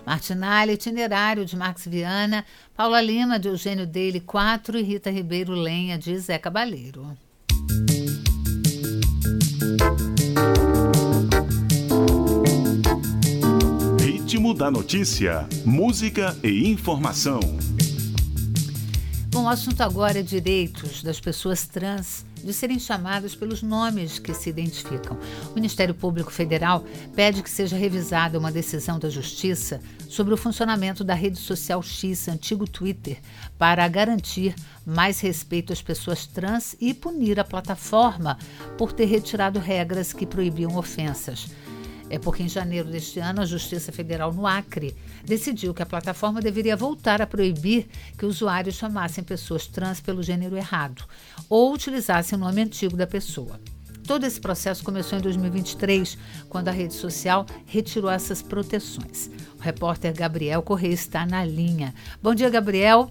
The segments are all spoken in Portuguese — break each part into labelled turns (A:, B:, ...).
A: Martinalha, Itinerário, de Marx Viana, Paula Lima, de Eugênio Daily 4 e Rita Ribeiro Lenha, de Zé Cabaleiro.
B: Ritmo da notícia, música e informação.
A: Bom, o assunto agora é direitos das pessoas trans de serem chamadas pelos nomes que se identificam. O Ministério Público Federal pede que seja revisada uma decisão da Justiça sobre o funcionamento da rede social X, antigo Twitter, para garantir mais respeito às pessoas trans e punir a plataforma por ter retirado regras que proibiam ofensas. É porque em janeiro deste ano, a Justiça Federal no Acre decidiu que a plataforma deveria voltar a proibir que usuários chamassem pessoas trans pelo gênero errado ou utilizassem o nome antigo da pessoa. Todo esse processo começou em 2023, quando a rede social retirou essas proteções. O repórter Gabriel Correia está na linha. Bom dia, Gabriel.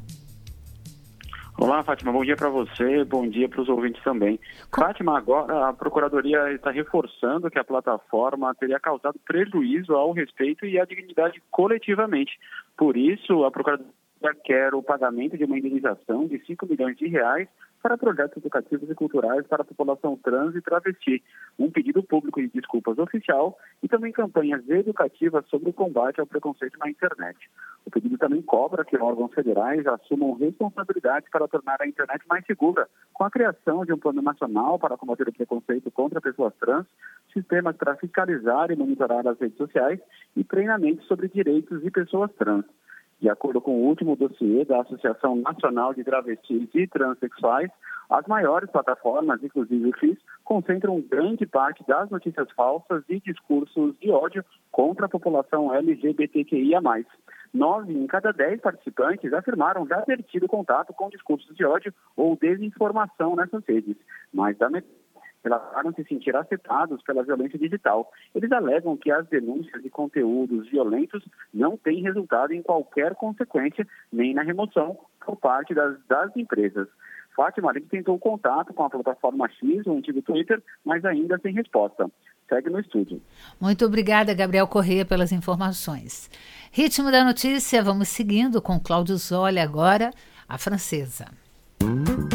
C: Olá, Fátima, bom dia para você, bom dia para os ouvintes também. Fátima, agora a Procuradoria está reforçando que a plataforma teria causado prejuízo ao respeito e à dignidade coletivamente. Por isso, a Procuradoria quer o pagamento de uma indenização de R$5 milhões para projetos educativos e culturais para a população trans e travesti, um pedido público de desculpas oficial e também campanhas educativas sobre o combate ao preconceito na internet. O pedido também cobra que órgãos federais assumam responsabilidade para tornar a internet mais segura, com a criação de um plano nacional para combater o preconceito contra pessoas trans, sistemas para fiscalizar e monitorar as redes sociais e treinamento sobre direitos de pessoas trans. De acordo com o último dossiê da Associação Nacional de Travestis e Transsexuais, as maiores plataformas, inclusive o X, concentram grande parte das notícias falsas e discursos de ódio contra a população LGBTQIA+. 9 em cada 10 participantes afirmaram já ter tido contato com discursos de ódio ou desinformação nessas redes, mas da metade relataram se sentir afetados pela violência digital. Eles alegam que as denúncias de conteúdos violentos não têm resultado em qualquer consequência, nem na remoção por parte das empresas. Fátima, a gente tentou contato com a plataforma X, o antigo Twitter, mas ainda sem resposta. Segue no estúdio.
A: Muito obrigada, Gabriel Correia, pelas informações. Ritmo da notícia, vamos seguindo com Cláudio Zoli agora, a francesa.